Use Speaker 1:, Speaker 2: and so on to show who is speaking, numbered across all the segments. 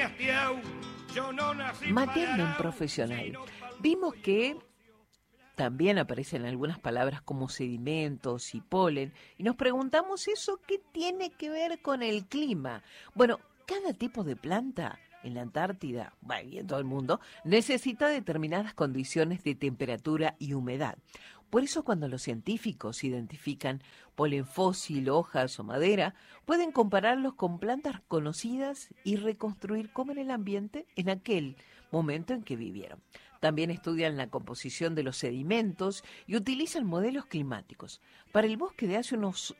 Speaker 1: hastiao, yo no nací
Speaker 2: Mateando en
Speaker 1: para
Speaker 2: profesional.
Speaker 1: sino pa'l-
Speaker 2: Vimos que también aparecen algunas palabras como sedimentos y polen, y nos preguntamos eso qué tiene que ver con el clima. Bueno, cada tipo de planta en la Antártida, bueno, y en todo el mundo, necesita determinadas condiciones de temperatura y humedad. Por eso cuando los científicos identifican polen fósil, hojas o madera, pueden compararlos con plantas conocidas y reconstruir cómo era el ambiente en aquel momento en que vivieron. También estudian la composición de los sedimentos y utilizan modelos climáticos. Para el bosque de hace unos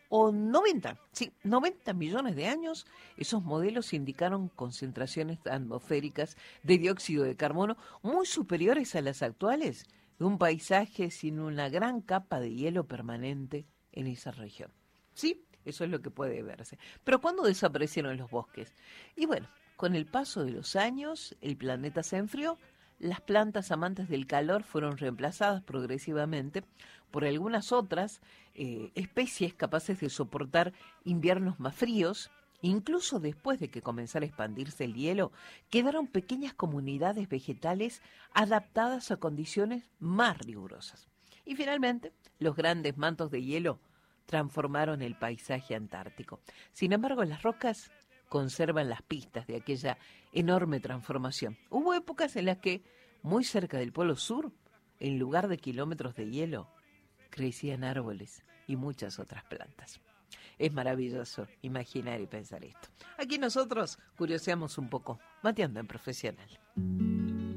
Speaker 2: 90 millones de años, esos modelos indicaron concentraciones atmosféricas de dióxido de carbono muy superiores a las actuales de un paisaje sin una gran capa de hielo permanente en esa región. Sí, eso es lo que puede verse. Pero ¿cuándo desaparecieron los bosques? Y bueno, con el paso de los años, el planeta se enfrió, las plantas amantes del calor fueron reemplazadas progresivamente por algunas otras especies capaces de soportar inviernos más fríos. Incluso después de que comenzara a expandirse el hielo, quedaron pequeñas comunidades vegetales adaptadas a condiciones más rigurosas. Y finalmente, los grandes mantos de hielo transformaron el paisaje antártico. Sin embargo, las rocas conservan las pistas de aquella enorme transformación. Hubo épocas en las que, muy cerca del Polo Sur, en lugar de kilómetros de hielo, crecían árboles y muchas otras plantas. Es maravilloso imaginar y pensar esto. Aquí nosotros curioseamos un poco, mateando en profesional.